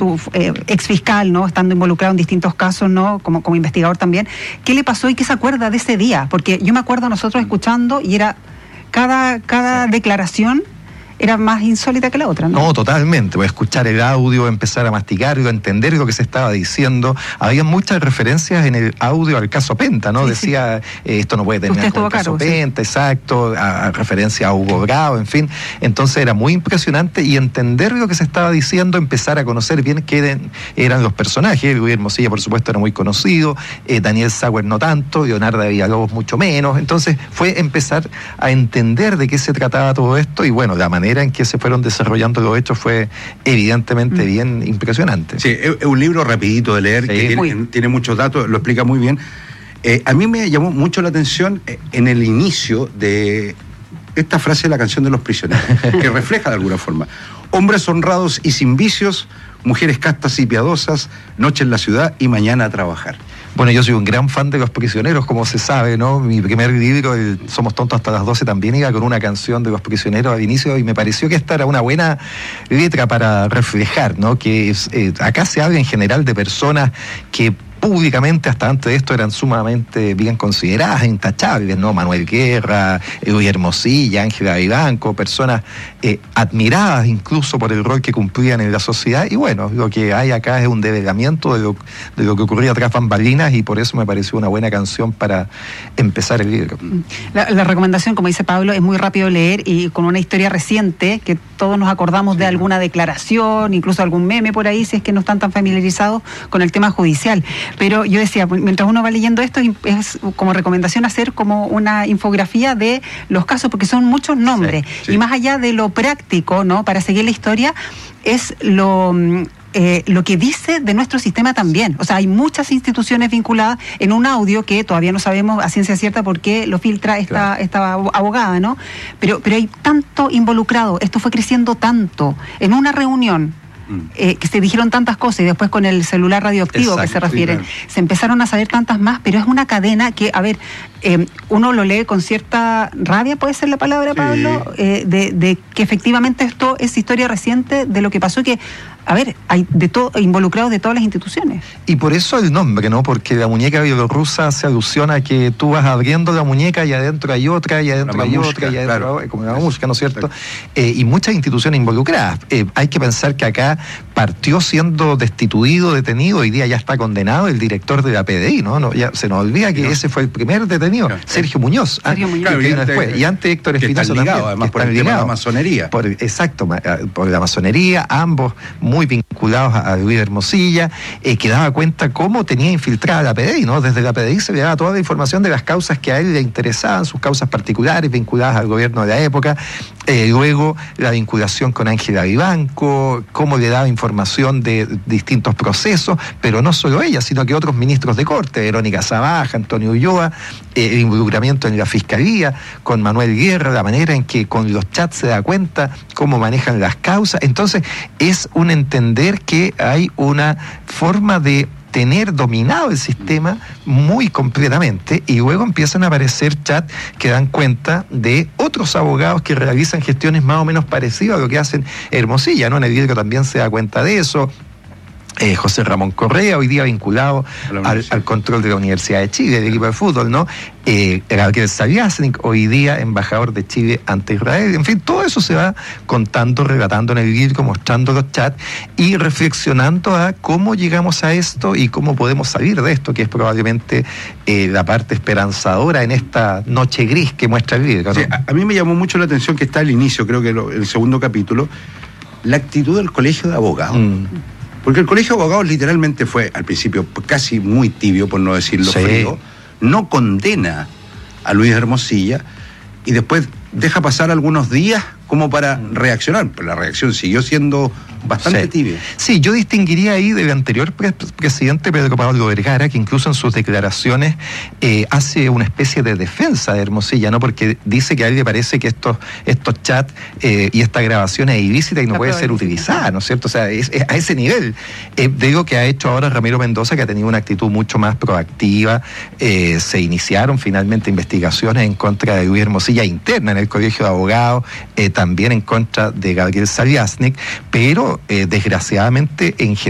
tú ex fiscal, ¿no? Estando involucrado en distintos casos, ¿no? Como investigador también. ¿Qué le pasó y qué se acuerda de ese día? Porque yo me acuerdo nosotros escuchando y era cada declaración era más insólita que la otra, ¿no? No, totalmente. Voy a escuchar el audio, empezar a masticarlo, a entender lo que se estaba diciendo. Había muchas referencias en el audio al caso Penta, ¿no? Sí, decía, esto no puede terminar con el caso Penta, exacto, a referencia a Hugo Bravo, en fin. Entonces era muy impresionante y entender lo que se estaba diciendo, empezar a conocer bien qué eran los personajes. Luis Hermosilla, por supuesto, era muy conocido, Daniel Sauer no tanto, Leonardo Villalobos mucho menos. Entonces fue empezar a entender de qué se trataba todo esto y bueno, la manera en que se fueron desarrollando los hechos fue evidentemente bien impresionante. Sí, es un libro rapidito de leer, que tiene muchos datos, lo explica muy bien. A mí me llamó mucho la atención en el inicio de esta frase de la canción de Los Prisioneros, que refleja de alguna forma: hombres honrados y sin vicios, mujeres castas y piadosas, noche en la ciudad y mañana a trabajar. Bueno, yo soy un gran fan de Los Prisioneros, como se sabe, ¿no? Mi primer libro, Somos tontos hasta las 12, también iba con una canción de Los Prisioneros al inicio y me pareció que esta era una buena letra para reflejar, ¿no? Que acá se habla en general de personas que públicamente hasta antes de esto eran sumamente bien consideradas, intachables, ¿no? Manuel Guerra, Luis Hermosilla, Ángela Vivanco, personas admiradas incluso por el rol que cumplían en la sociedad, y bueno, lo que hay acá es un develamiento de lo que ocurría tras bambalinas, y por eso me pareció una buena canción para empezar el libro. La recomendación, como dice Pablo, es muy rápido leer y con una historia reciente, que todos nos acordamos de alguna declaración, incluso algún meme por ahí, si es que no están tan familiarizados con el tema judicial. Pero yo decía, mientras uno va leyendo esto, es como recomendación hacer como una infografía de los casos, porque son muchos nombres. Y más allá de lo práctico, ¿no? Para seguir la historia, es lo que dice de nuestro sistema también. O sea, hay muchas instituciones vinculadas en un audio que todavía no sabemos a ciencia cierta por qué lo filtra esta abogada, ¿no? Pero hay tanto involucrado, esto fue creciendo tanto en una reunión. Que se dijeron tantas cosas y después con el celular radioactivo que se refiere, se empezaron a saber tantas más, pero es una cadena que, a ver, uno lo lee con cierta rabia, puede ser la palabra, Pablo, de que efectivamente esto es historia reciente de lo que pasó, que, a ver, hay de todo involucrados de todas las instituciones. Y por eso el nombre, ¿no? Porque la muñeca bielorrusa hace alusión a que tú vas abriendo la muñeca y adentro hay otra, y adentro hay otra, y adentro como la música, ¿no es cierto? Y muchas instituciones involucradas. Hay que pensar que acá partió siendo destituido, detenido, hoy día ya está condenado el director de la PDI, ¿no? Ya se nos olvida que ese fue el primer detenido, Sergio Muñoz. Y antes Héctor Espinosa también. Además por el tema de la masonería. Por la masonería, ambos muy vinculados a Luis Hermosilla, que daba cuenta cómo tenía infiltrada la PDI, ¿no? Desde la PDI se le daba toda la información de las causas que a él le interesaban, sus causas particulares vinculadas al gobierno de la época, luego la vinculación con Ángela Vivanco, cómo le daba información de distintos procesos, pero no solo ella, sino que otros ministros de corte, Verónica Sabaja, Antonio Ulloa, el involucramiento en la fiscalía, con Manuel Guerra, la manera en que con los chats se da cuenta cómo manejan las causas. Entonces es un entender que hay una forma de tener dominado el sistema muy completamente, y luego empiezan a aparecer chats que dan cuenta de otros abogados que realizan gestiones más o menos parecidas a lo que hacen Hermosilla, ¿no? En el libro también se da cuenta de eso. José Ramón Correa, hoy día vinculado al control de la Universidad de Chile, del equipo de fútbol, ¿no? Gabriel Saviasnik, hoy día embajador de Chile ante Israel. En fin, todo eso se va contando, relatando en el libro, mostrando los chats y reflexionando a cómo llegamos a esto y cómo podemos salir de esto, que es probablemente la parte esperanzadora en esta noche gris que muestra el libro, ¿no? Sí, a mí me llamó mucho la atención que está al inicio, creo que el segundo capítulo, la actitud del Colegio de Abogados. Porque el Colegio de Abogados literalmente fue, al principio, casi muy tibio, por no decirlo frío, no condena a Luis Hermosilla y después deja pasar algunos días como para reaccionar, pero la reacción siguió siendo bastante tibia. Sí, yo distinguiría ahí del anterior presidente Pedro Pablo Vergara, que incluso en sus declaraciones hace una especie de defensa de Hermosilla, ¿no? Porque dice que a él le parece que estos chats y esta grabación es ilícita y no puede ser utilizada, ¿no es cierto? O sea, es a ese nivel. Digo que ha hecho ahora Ramiro Mendoza, que ha tenido una actitud mucho más proactiva. Se iniciaron finalmente investigaciones en contra de Luis Hermosilla interna en el Colegio de Abogados, también en contra de Gabriel Saviasnik, pero desgraciadamente en general